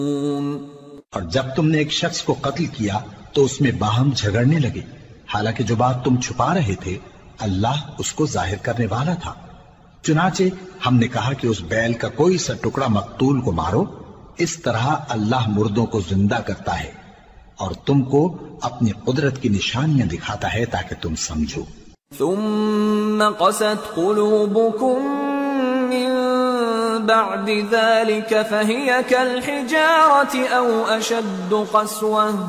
और जब तुमने एक शख्स को कत्ल किया तो उसमें बाहम झगड़ने लगे, हालांकि जो बात तुम छुपा रहे थे अल्लाह उसको जाहिर करने वाला था। चुनाचे हमने कहा कि उस बैल का कोई सा टुकड़ा मकतूल को मारो। इस तरह अल्लाह मुर्दों को जिंदा करता है और तुमको अपनी कुदरत की निशानियां दिखाता है ताकि तुम समझो। सुम्मा क़सत क़ुलूबुकुम मिन बअदि ज़ालिका फ़हिय कल हिजारति औ अशद्दु क़स्वह